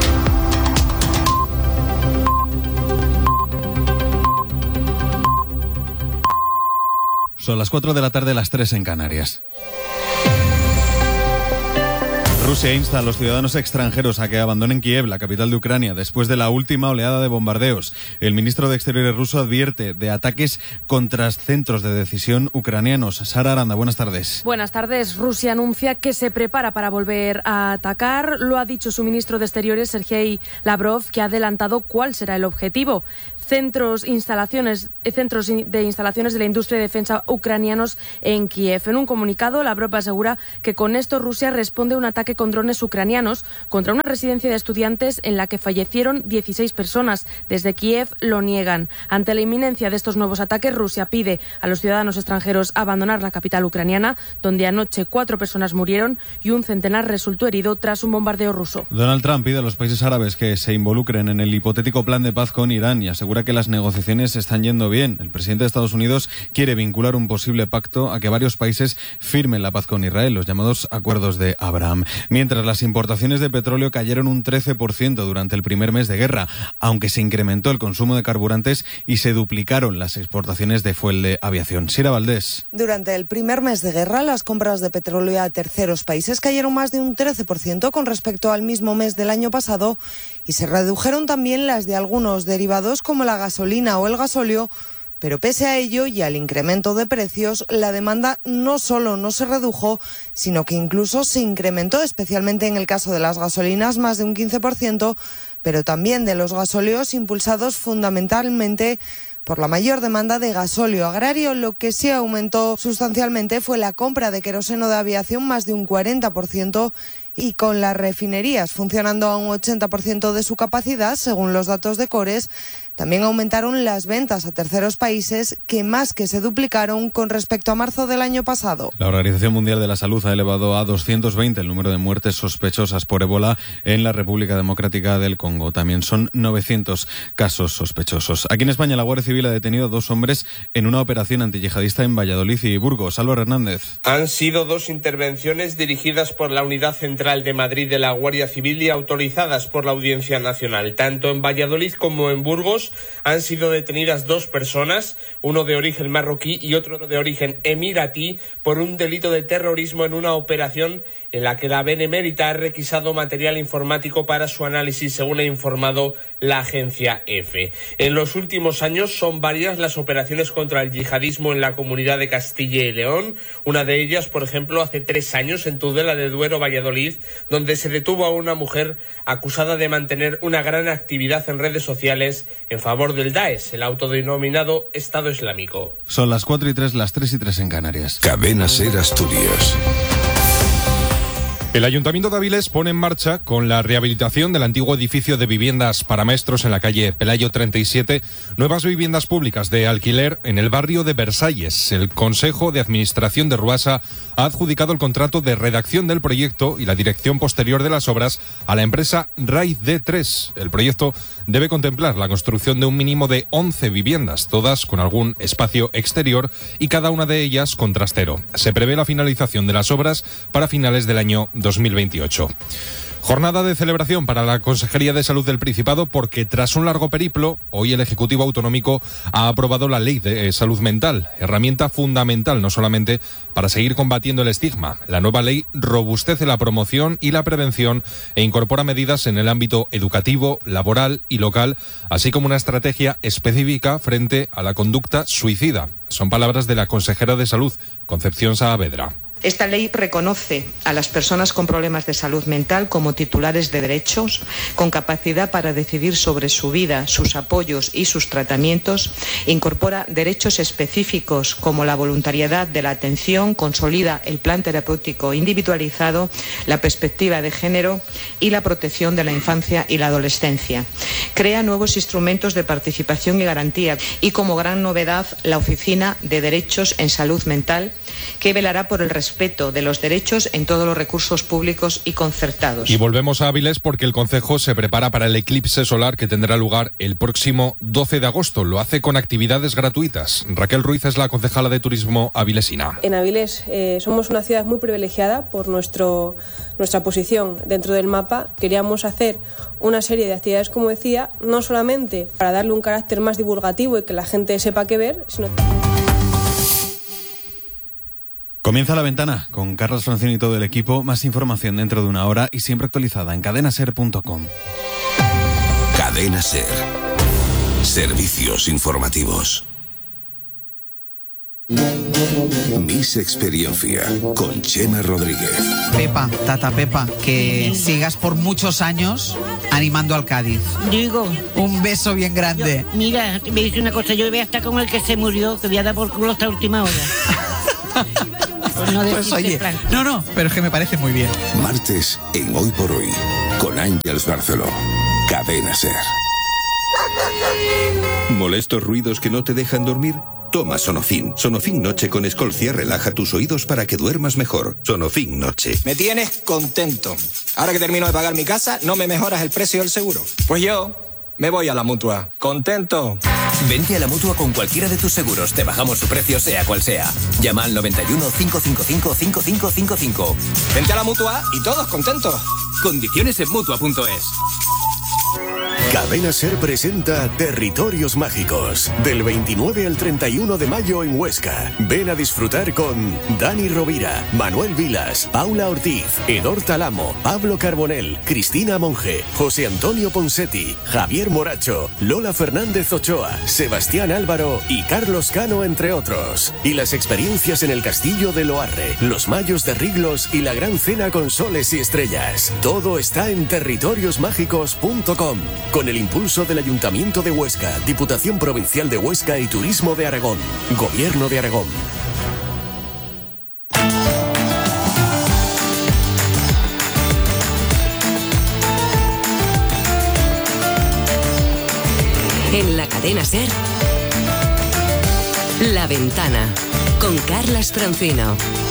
Son las cuatro de la tarde, las tres en Canarias. Rusia insta a los ciudadanos extranjeros a que abandonen Kiev, la capital de Ucrania, después de la última oleada de bombardeos. El ministro de Exteriores ruso advierte de ataques contra centros de decisión ucranianos. Sara Aranda, buenas tardes. Buenas tardes. Rusia anuncia que se prepara para volver a atacar. Lo ha dicho su ministro de Exteriores, Sergei Lavrov, que ha adelantado cuál será el objetivo. Centros, instalaciones, centros de instalaciones de la industria de defensa ucranianos en Kiev. En un comunicado, Lavrov asegura que con esto Rusia responde a un ataque con drones ucranianos contra una residencia de estudiantes en la que fallecieron dieciséis personas. Desde Kiev lo niegan. Ante la inminencia de estos nuevos ataques, Rusia pide a los ciudadanos extranjeros abandonar la capital ucraniana, donde anoche cuatro personas murieron y un centenar resultó herido tras un bombardeo ruso. Donald Trump pide a los países árabes que se involucren en el hipotético plan de paz con Irán y asegura que las negociaciones están yendo bien. El presidente de Estados Unidos quiere vincular un posible pacto a que varios países firmen la paz con Israel, los llamados acuerdos de Abraham. Mientras las importaciones de petróleo cayeron un trece por ciento durante el primer mes de guerra, aunque se incrementó el consumo de carburantes y se duplicaron las exportaciones de fuel de aviación. Sira Valdés. Durante el primer mes de guerra, las compras de petróleo a terceros países cayeron más de un trece por ciento con respecto al mismo mes del año pasado y se redujeron también las de algunos derivados como la gasolina o el gasóleo. Pero pese a ello y al incremento de precios, la demanda no solo no se redujo, sino que incluso se incrementó, especialmente en el caso de las gasolinas, más de un quince por ciento, pero también de los gasóleos, impulsados fundamentalmente por la mayor demanda de gasóleo agrario. Lo que sí aumentó sustancialmente fue la compra de queroseno de aviación, más de un cuarenta por ciento, y con las refinerías funcionando a un ochenta por ciento de su capacidad, según los datos de Cores, también aumentaron las ventas a terceros países, que más que se duplicaron con respecto a marzo del año pasado. La Organización Mundial de la Salud ha elevado a doscientos veinte el número de muertes sospechosas por ébola en la República Democrática del Congo. También son novecientos casos sospechosos. Aquí en España, la Guardia Civil ha detenido a dos hombres en una operación antiyihadista en Valladolid y Burgos. Álvaro Hernández. Han sido dos intervenciones dirigidas por la Unidad Central de Madrid de la Guardia Civil y autorizadas por la Audiencia Nacional. Tanto en Valladolid como en Burgos han sido detenidas dos personas, uno de origen marroquí y otro de origen emiratí, por un delito de terrorismo en una operación en la que la Benemérita ha requisado material informático para su análisis, según ha informado la agencia EFE. En los últimos años son varias las operaciones contra el yihadismo en la comunidad de Castilla y León. Una de ellas, por ejemplo, hace tres años en Tudela de Duero, Valladolid, donde se detuvo a una mujer acusada de mantener una gran actividad en redes sociales en favor del Daesh, el autodenominado Estado Islámico. Son las cuatro y tres, las tres y tres en Canarias. Cadena Ser Asturias. El Ayuntamiento de Avilés pone en marcha, con la rehabilitación del antiguo edificio de viviendas para maestros en la calle Pelayo treinta y siete, nuevas viviendas públicas de alquiler en el barrio de Versalles. El Consejo de Administración de Ruasa ha adjudicado el contrato de redacción del proyecto y la dirección posterior de las obras a la empresa R A I D tres. El proyecto debe contemplar la construcción de un mínimo de once viviendas, todas con algún espacio exterior y cada una de ellas con trastero. Se prevé la finalización de las obras para finales del año dos mil veintiocho. Jornada de celebración para la Consejería de Salud del Principado porque tras un largo periplo, hoy el Ejecutivo Autonómico ha aprobado la Ley de Salud Mental, herramienta fundamental no solamente para seguir combatiendo el estigma. La nueva ley robustece la promoción y la prevención e incorpora medidas en el ámbito educativo, laboral y local, así como una estrategia específica frente a la conducta suicida. Son palabras de la consejera de Salud, Concepción Saavedra. Esta ley reconoce a las personas con problemas de salud mental como titulares de derechos, con capacidad para decidir sobre su vida, sus apoyos y sus tratamientos, incorpora derechos específicos como la voluntariedad de la atención, consolida el plan terapéutico individualizado, la perspectiva de género y la protección de la infancia y la adolescencia. Crea nuevos instrumentos de participación y garantía y, como gran novedad, la Oficina de Derechos en Salud Mental, que velará por el respeto de los derechos en todos los recursos públicos y concertados. Y volvemos a Áviles porque el concejo se prepara para el eclipse solar que tendrá lugar el próximo doce de agosto. Lo hace con actividades gratuitas. Raquel Ruiz es la concejala de turismo avilesina. En Avilés eh, somos una ciudad muy privilegiada por nuestro, nuestra posición dentro del mapa. Queríamos hacer una serie de actividades, como decía, no solamente para darle un carácter más divulgativo y que la gente sepa qué ver, sino... Comienza La Ventana con Carlos Francino y todo el equipo. Más información dentro de una hora y siempre actualizada en cadena ser punto com. Cadena Ser. Servicios informativos. Miss Experiencia con Chema Rodríguez. Pepa, tata Pepa, que sigas por muchos años animando al Cádiz. Digo. Un beso bien grande. Yo, mira, me dice una cosa, yo voy a estar con el que se murió, que voy a dar por culo hasta última hora. Pues no, pues oye, no, no, pero es que me parece muy bien. Martes en Hoy por Hoy, con Ángeles Barceló. Cadena Ser. ¿Molestos ruidos que no te dejan dormir? Toma Sonofin. Sonofin Noche con Escolcia relaja tus oídos para que duermas mejor. Sonofin Noche. Me tienes contento. Ahora que termino de pagar mi casa, no me mejoras el precio del seguro. Pues yo me voy a la Mutua. Contento. Vente a la Mutua con cualquiera de tus seguros. Te bajamos su precio sea cual sea. Llama al noventa y uno, cinco cinco cinco, cinco cinco cinco cinco. Vente a la Mutua y todos contentos. Condiciones en Mutua punto es. Cadena Ser presenta Territorios Mágicos, del veintinueve al treinta y uno de mayo en Huesca. Ven a disfrutar con Dani Rovira, Manuel Vilas, Paula Ortiz, Edor Talamo, Pablo Carbonell, Cristina Monge, José Antonio Ponsetti, Javier Moracho, Lola Fernández Ochoa, Sebastián Álvaro y Carlos Cano, entre otros. Y las experiencias en el Castillo de Loarre, los Mayos de Riglos y la Gran Cena con Soles y Estrellas. Todo está en territorios mágicos punto com. Con el impulso del Ayuntamiento de Huesca, Diputación Provincial de Huesca y Turismo de Aragón. Gobierno de Aragón. En la cadena Ser, La Ventana, con Carlas Francino.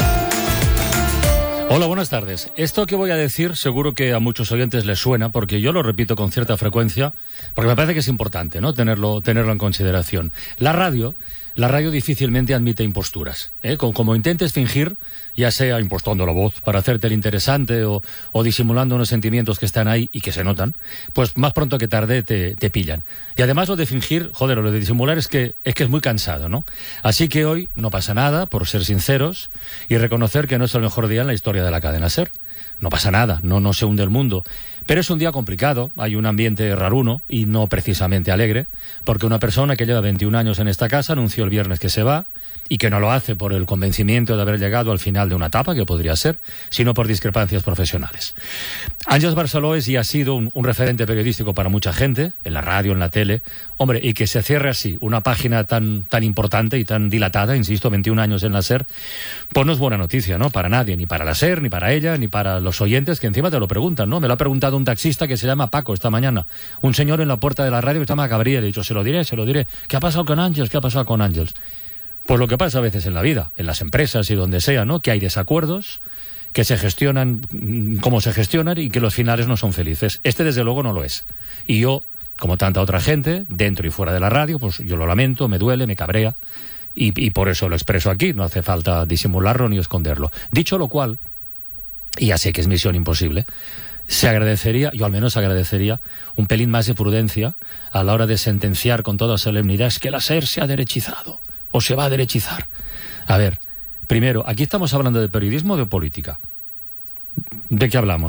Hola, buenas tardes. Esto que voy a decir seguro que a muchos oyentes les suena, porque yo lo repito con cierta frecuencia, porque me parece que es importante, ¿no?, tenerlo, tenerlo en consideración. La radio, la radio difícilmente admite imposturas, ¿eh? Como, como intentes fingir, ya sea impostando la voz para hacerte el interesante o, o disimulando unos sentimientos que están ahí y que se notan, pues más pronto que tarde te, te pillan. Y además lo de fingir, joder, lo de disimular es que, es que es muy cansado, ¿no? Así que hoy no pasa nada, por ser sinceros y reconocer que no es el mejor día en la historia de la cadena Ser. No pasa nada, no, no se hunde el mundo. Pero es un día complicado, hay un ambiente raruno y no precisamente alegre, porque una persona que lleva veintiún años en esta casa anunció el viernes que se va y que no lo hace por el convencimiento de haber llegado al final de una etapa, que podría ser, sino por discrepancias profesionales. Ángeles Barceló es y ha sido un, un referente periodístico para mucha gente, en la radio, en la tele. Hombre, y que se cierre así una página tan, tan importante y tan dilatada, insisto, veintiún años en la SER, pues no es buena noticia, ¿no?, para nadie, ni para la SER, ni para ella, ni para los oyentes, que encima te lo preguntan, ¿no? Me lo ha preguntado un taxista que se llama Paco esta mañana, un señor en la puerta de la radio que se llama Gabriel, he dicho, se lo diré, se lo diré. ¿Qué ha pasado con Ángeles? ¿Qué ha pasado con Ángeles? Pues lo que pasa a veces en la vida, en las empresas y donde sea, ¿no?, que hay desacuerdos, que se gestionan como se gestionan y que los finales no son felices. Este desde luego no lo es. Y yo, como tanta otra gente, dentro y fuera de la radio, pues yo lo lamento, me duele, me cabrea, y, y por eso lo expreso aquí, no hace falta disimularlo ni esconderlo. Dicho lo cual, y ya sé que es misión imposible, se agradecería, yo al menos agradecería, un pelín más de prudencia a la hora de sentenciar con toda solemnidad es que la SER se ha derechizado o se va a derechizar. A ver, primero, aquí estamos hablando de periodismo o de política. ¿De qué hablamos?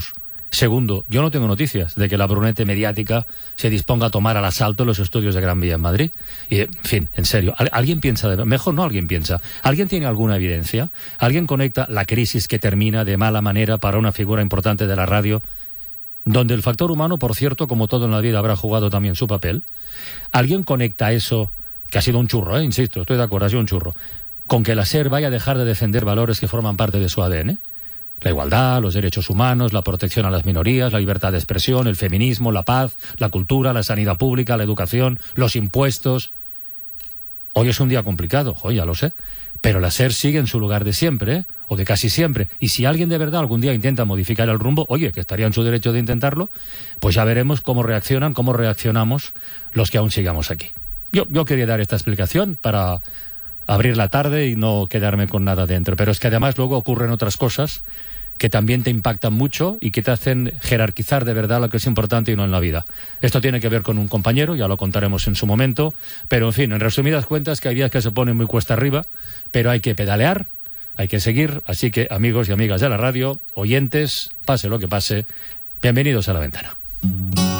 Segundo, yo no tengo noticias de que la brunete mediática se disponga a tomar al asalto los estudios de Gran Vía en Madrid. Y, en fin, en serio, ¿alguien piensa, de, mejor no alguien piensa, ¿alguien tiene alguna evidencia? ¿Alguien conecta la crisis que termina de mala manera para una figura importante de la radio, donde el factor humano, por cierto, como todo en la vida, habrá jugado también su papel? ¿Alguien conecta eso, que ha sido un churro, eh? insisto, estoy de acuerdo, ha sido un churro, con que la SER vaya a dejar de defender valores que forman parte de su A D N? La igualdad, los derechos humanos, la protección a las minorías, la libertad de expresión, el feminismo, la paz, la cultura, la sanidad pública, la educación, los impuestos. Hoy es un día complicado, hoy ya lo sé, pero la SER sigue en su lugar de siempre, ¿eh? o de casi siempre. Y si alguien de verdad algún día intenta modificar el rumbo, oye, que estaría en su derecho de intentarlo, pues ya veremos cómo reaccionan, cómo reaccionamos los que aún sigamos aquí. Yo, yo quería dar esta explicación para abrir la tarde y no quedarme con nada dentro, pero es que además luego ocurren otras cosas que también te impactan mucho y que te hacen jerarquizar de verdad lo que es importante y no en la vida. Esto tiene que ver con un compañero, ya lo contaremos en su momento, pero en fin, en resumidas cuentas, que hay días que se ponen muy cuesta arriba, pero hay que pedalear, hay que seguir, así que amigos y amigas de la radio, oyentes, pase lo que pase, bienvenidos a La Ventana.